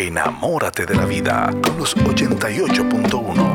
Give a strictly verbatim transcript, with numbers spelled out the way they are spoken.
Enamórate de la vida con los ochenta y ocho punto uno.